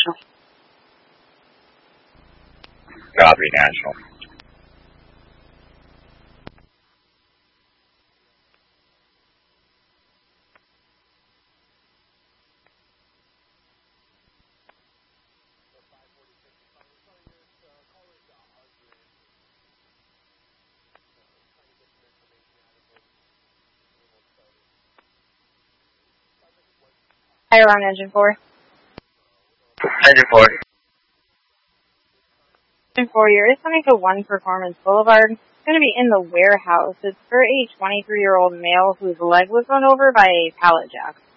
National. Copy, National. Higher on engine 4. Engine 4. Engine 4, you're responding to 1 Performance Boulevard. It's going to be in the warehouse. It's for a 23-year-old male whose leg was run over by a pallet jack.